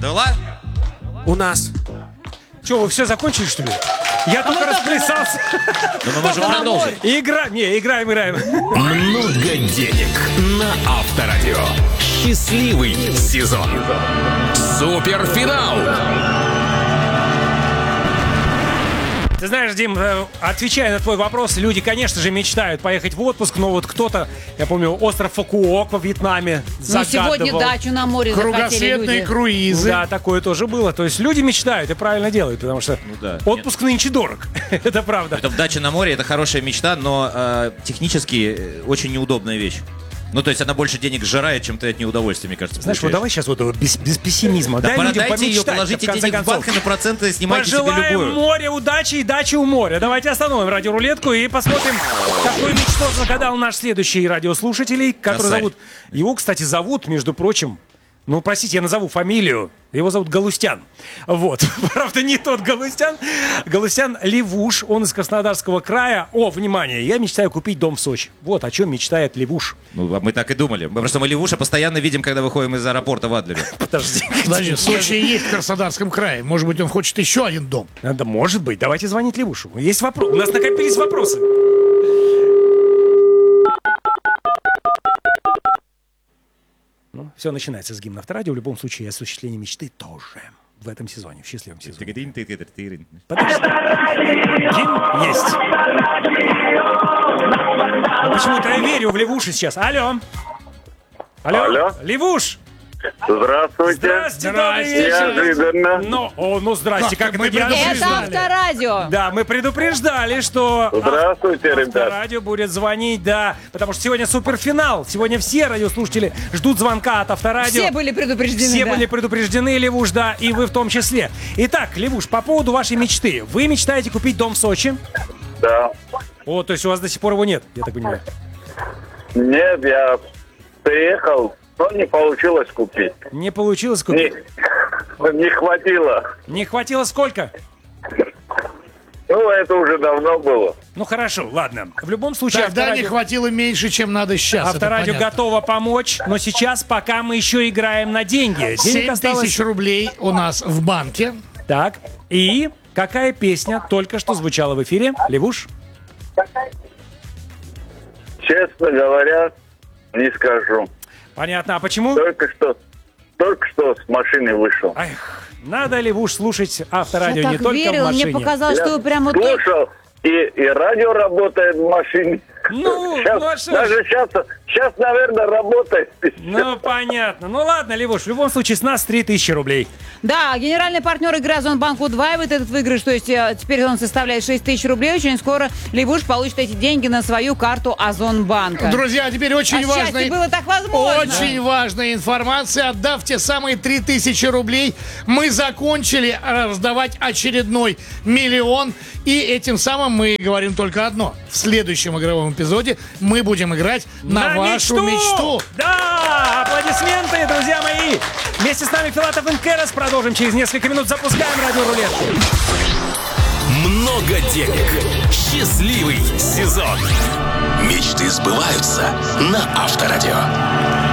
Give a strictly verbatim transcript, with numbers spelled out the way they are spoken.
Да ладно? У нас. Че, вы все закончили, что ли? Я только расплясался. Ну, мы можем продолжить. Игра... Не, играем, играем. Много денег на Авторадио. Счастливый сезон. Суперфинал. Ты знаешь, Дим, отвечая на твой вопрос, люди, конечно же, мечтают поехать в отпуск, но вот кто-то, я помню, остров Фукуок во Вьетнаме загадывал. Ну, сегодня дачу на море захотели люди. Кругосветные круизы. Да, такое тоже было. То есть люди мечтают и правильно делают, потому что Ну да. отпуск нынче дорог. Это правда. Это в даче на море, это хорошая мечта, но э, технически э, очень неудобная вещь. Ну, то есть она больше денег сжирает, чем ты от нее удовольствие, мне кажется, Знаешь, вот получаешь. давай сейчас вот без, без пессимизма. Да Дай людям продайте ее, помечтать, положите в конце денег в концов. банк и на проценты снимайте себе Пожелаем любую. море удачи и дачи у моря. Давайте остановим радиорулетку и посмотрим, какую мечту загадал наш следующий радиослушатель, который Косарь. зовут... Его, кстати, зовут, между прочим... Ну, простите, я назову фамилию. Его зовут Галустян. Вот. Правда, не тот Галустян. Галустян Левуш. Он из Краснодарского края. О, внимание, я мечтаю купить дом в Сочи. Вот о чем мечтает Левуш. Ну, а мы так и думали. Мы просто мы Левуша постоянно видим, когда выходим из аэропорта в Адлере. Подожди. Подожди, Сочи есть в Краснодарском крае. Может быть, он хочет еще один дом. Да, может быть. Давайте звонить Левушу. Есть вопрос. У нас накопились вопросы. Ну, все начинается с гимна Авторадио. В любом случае, осуществление мечты тоже в этом сезоне, в счастливом сезоне. Подожди. Гимн есть. Ну, почему-то я верю в Левуша сейчас. Алло. Алло. Алло. Левуш. Здравствуйте. Здравствуйте, добрый вечер. Неожиданно. Ну, о, ну, здрасте, как, Как мы мы неожиданно. Это Авторадио. Да, мы предупреждали, что Здравствуйте, ав- ребят. Авторадио будет звонить, да, потому что сегодня суперфинал. Сегодня все радиослушатели ждут звонка от Авторадио. Все были предупреждены. Все да. были предупреждены, Левуш, да, и вы в том числе. Итак, Левуш, по поводу вашей мечты. Вы мечтаете купить дом в Сочи? Да. О, то есть у вас до сих пор его нет, я так понимаю. Нет, я приехал, но не получилось купить. Не получилось Не, купить? не хватило. Не хватило сколько? Ну, это уже давно было. Ну хорошо, ладно. В любом случае, Тогда не Авторадио... хватило меньше, чем надо сейчас. это Авторадио понятно. готово помочь, но сейчас пока мы еще играем на деньги. Денег семь осталось... тысяч рублей у нас в банке. Так, и какая песня только что звучала в эфире? Левуш? Честно говоря, не скажу. Понятно, а почему? Только что, только что с машины вышел. Эх, надо, Левуш, слушать Авторадио Я не так только верила, в машине. мне показалось, Я что вы прямо вот... слушал, и, и радио работает в машине. Ну, сейчас, ну, а что ж? даже сейчас, сейчас, наверное, работает. Ну, понятно. Ну, ладно, Левуш, в любом случае, с нас три тысячи рублей. Да, генеральный партнер игры Озонбанк удваивает этот выигрыш, то есть э, теперь он составляет шесть тысяч рублей. Очень скоро Левуш получит эти деньги на свою карту Озонбанка. Друзья, теперь очень а важно. счастье было так возможно. Очень важная информация. Отдав те самые три тысячи рублей, мы закончили раздавать очередной миллион. И этим самым мы говорим только одно. В следующем игровом эпизоде мы будем играть на, вашу мечту. Да, аплодисменты, друзья мои. Вместе с нами Филатов и Керас. Продолжим через несколько минут. Запускаем радиорулетку. Много денег. Счастливый сезон. Мечты сбываются на Авторадио.